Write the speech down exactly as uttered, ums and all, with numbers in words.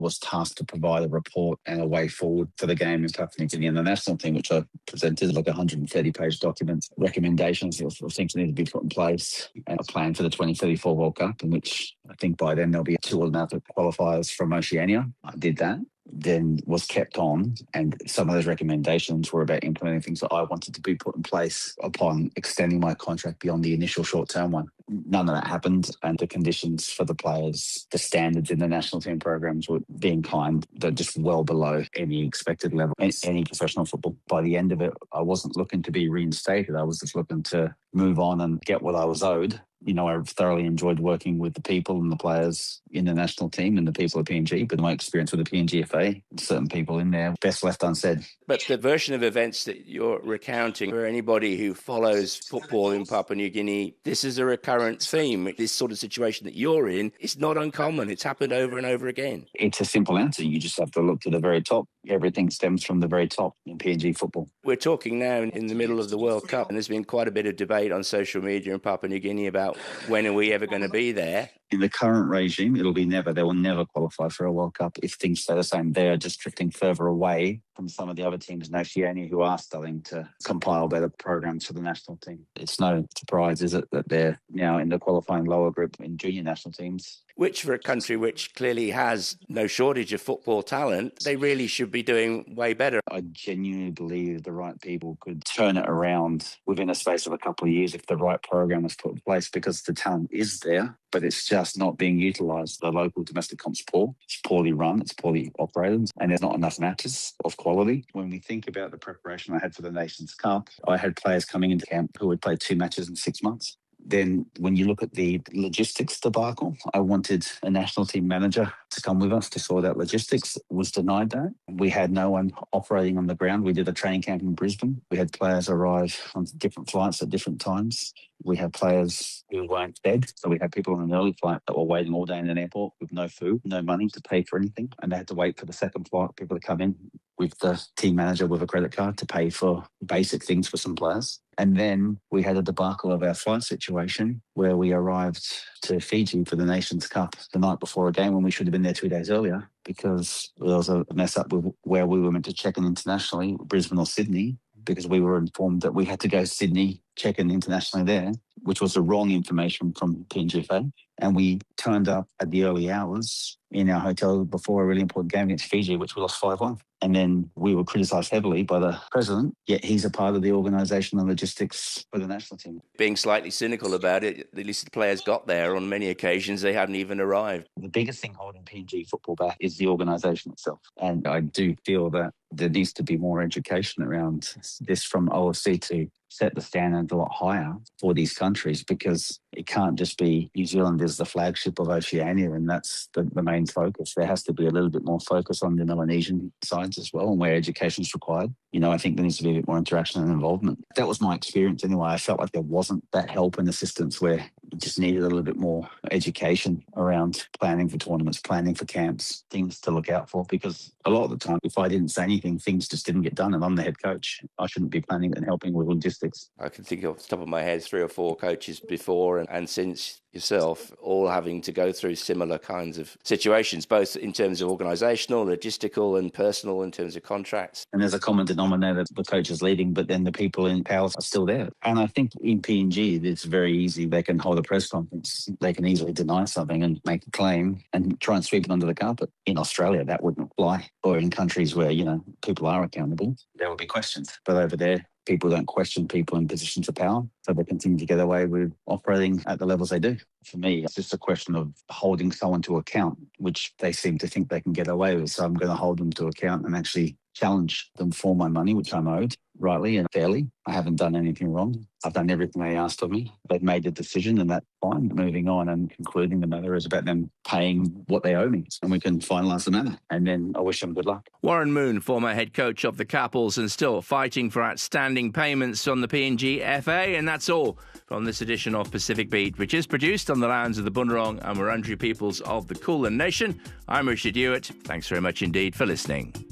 was tasked to provide a report and a way forward for the game in Papua New Guinea and the national team, which I presented like a one hundred thirty page document, recommendations of things that need to be put in place, and a plan for the twenty thirty-four World Cup, in which I think by then there'll be two automatic qualifiers from Oceania. I did that, then was kept on, and some of those recommendations were about implementing things that I wanted to be put in place upon extending my contract beyond the initial short-term one. None of that happened, and the conditions for the players, the standards in the national team programs were being kind. They're just well below any expected level in any professional football. By the end of it, I wasn't looking to be reinstated. I was just looking to move on and get what I was owed. You know, I thoroughly enjoyed working with the people and the players in the national team and the people at P N G, but my experience with the P N G F A, certain people in there, best left unsaid. But the version of events that you're recounting, for anybody who follows football in Papua New Guinea, this is a recurrent theme. This sort of situation that you're in is not uncommon. It's happened over and over again. It's a simple answer. You just have to look to the very top. Everything stems from the very top in P N G football. We're talking now in the middle of the World Cup, and there's been quite a bit of debate on social media in Papua New Guinea about when are we ever going to be there. In the current regime, it'll be never. They will never qualify for a World Cup if things stay the same. They are just drifting further away from some of the other teams in Oceania who are starting to compile better programs for the national team. It's no surprise, is it, that they're now in the qualifying lower group in junior national teams. Which, for a country which clearly has no shortage of football talent, they really should be doing way better. I genuinely believe the right people could turn it around within a space of a couple of years if the right program is put in place, because the talent is there, but it's just not being utilised. The local domestic comp's poor. It's poorly run. It's poorly operated, and there's not enough matches of quality. When we think about the preparation I had for the Nations Cup, I had players coming into camp who had played two matches in six months. Then when you look at the logistics debacle, I wanted a national team manager to come with us to sort out logistics. Was denied that. We had no one operating on the ground. We did a training camp in Brisbane. We had players arrive on different flights at different times. We had players who weren't fed. So we had people on an early flight that were waiting all day in an airport with no food, no money to pay for anything. And they had to wait for the second flight, people to come in with the team manager with a credit card to pay for basic things for some players. And then we had a debacle of our flight situation where we arrived to Fiji for the Nations Cup the night before a game when we should have been there two days earlier, because there was a mess up with where we were meant to check in internationally, Brisbane or Sydney, because we were informed that we had to go to Sydney, check in internationally there, which was the wrong information from P N G F A. And we turned up at the early hours in our hotel before a really important game against Fiji, which we lost five one. And then we were criticised heavily by the president, yet he's a part of the organisation and logistics for the national team. Being slightly cynical about it, at least the players got there. On many occasions, they hadn't even arrived. The biggest thing holding P N G football back is the organisation itself. And I do feel that there needs to be more education around this from O F C to set the standards a lot higher for these countries, because it can't just be New Zealand is the flagship of Oceania and that's the, the main focus. There has to be a little bit more focus on the Melanesian sides as well, and where education is required. You know, I think there needs to be a bit more interaction and involvement. That was my experience anyway. I felt like there wasn't that help and assistance, where you just needed a little bit more education around planning for tournaments, planning for camps, things to look out for, because a lot of the time, if I didn't say anything, things just didn't get done, and I'm the head coach. I shouldn't be planning and helping with logistics. I can think off the top of my head three or four coaches before and, and since yourself, all having to go through similar kinds of situations, both in terms of organisational, logistical and personal in terms of contracts. And there's a common denominator, the coach is leading, but then the people in power are still there. And I think in P N G, it's very easy. They can hold a press conference. They can easily deny something and make a claim and try and sweep it under the carpet. In Australia, that wouldn't apply. Or in countries where, you know, people are accountable, there will be questions. But over there, people don't question people in positions of power, so they continue to get away with operating at the levels they do. For me, it's just a question of holding someone to account, which they seem to think they can get away with. So I'm going to hold them to account and actually challenge them for my money, which I'm owed rightly and fairly. I haven't done anything wrong. I've done everything they asked of me. They've made the decision, and that's fine. Moving on and concluding the matter is about them paying what they owe me, and we can finalise the matter. And then I wish them good luck. Warren Moon, former head coach of the Capels and still fighting for outstanding payments on the P N G F A. And that's all from this edition of Pacific Beat, which is produced on the lands of the Bunurong and Wurundjeri peoples of the Kulin Nation. I'm Richard Hewitt. Thanks very much indeed for listening.